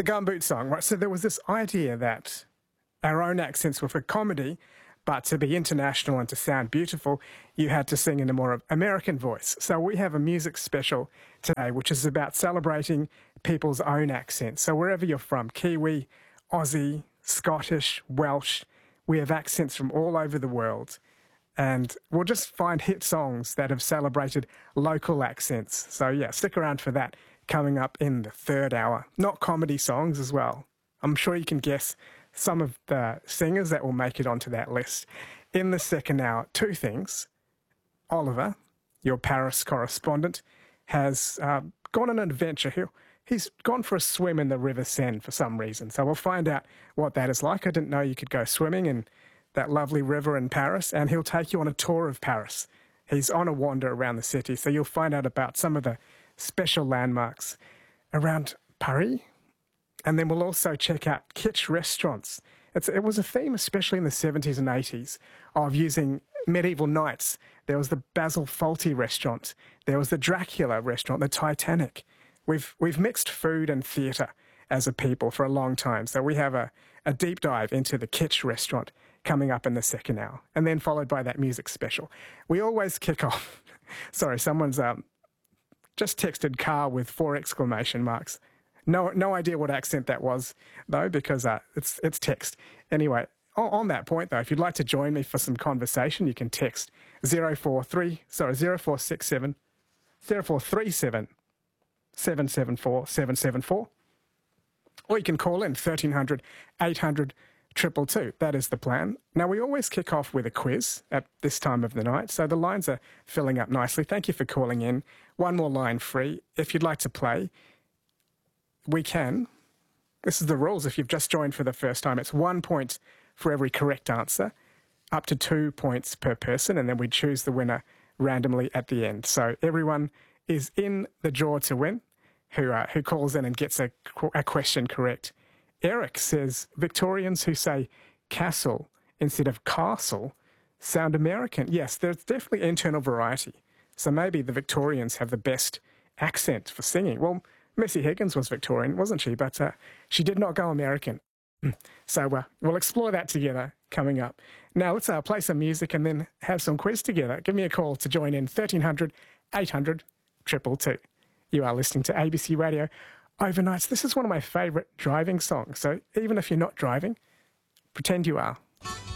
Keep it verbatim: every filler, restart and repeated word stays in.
the gumboot song, right? So there was this idea that our own accents were for comedy, but to be international and to sound beautiful, you had to sing in a more American voice. So we have a music special today, which is about celebrating people's own accents. So wherever you're from, Kiwi, Aussie, Scottish, Welsh, we have accents from all over the world. And we'll just find hit songs that have celebrated local accents. So yeah, stick around for that coming up in the third hour. Not comedy songs as well. I'm sure you can guess some of the singers that will make it onto that list. In the second hour, two things. Oliver, your Paris correspondent, has uh, gone on an adventure. He, he's gone for a swim in the River Seine for some reason. So we'll find out what that is like. I didn't know you could go swimming in that lovely river in Paris, and he'll take you on a tour of Paris. He's on a wander around the city, so you'll find out about some of the special landmarks around Paris. And then we'll also check out kitsch restaurants. It's, it was a theme, especially in the seventies and eighties, of using medieval knights. There was the Basil Fawlty restaurant. There was the Dracula restaurant, the Titanic. We've, we've mixed food and theatre as a people for a long time. So we have a, a deep dive into the kitsch restaurant coming up in the second hour, and then followed by that music special. We always kick off. Sorry, someone's um, just texted car with four exclamation marks. No, no idea what accent that was, though, because uh, it's it's text. Anyway, on, on that point, though, if you'd like to join me for some conversation, you can text zero four three, sorry, zero four six seven, zero four three seven, seven seven four, seven seven four, or you can call in thirteen hundred, eight hundred, triple two. That is the plan. Now, we always kick off with a quiz at this time of the night, so the lines are filling up nicely. Thank you for calling in. One more line free. If you'd like to play, we can. This is the rules. If you've just joined for the first time, it's one point for every correct answer, up to two points per person, and then we choose the winner randomly at the end. So everyone is in the draw to win who uh, who calls in and gets a, a question correct. Eric says Victorians who say castle instead of castle sound American. Yes, there's definitely internal variety. So maybe the Victorians have the best accent for singing. Well, Missy Higgins was Victorian, wasn't she? But uh, she did not go American. So uh, we'll explore that together coming up. Now let's uh, play some music and then have some quiz together. Give me a call to join in, thirteen hundred, eight hundred, triple two. You are listening to A B C Radio Overnights. This is one of my favourite driving songs. So even if you're not driving, pretend you are.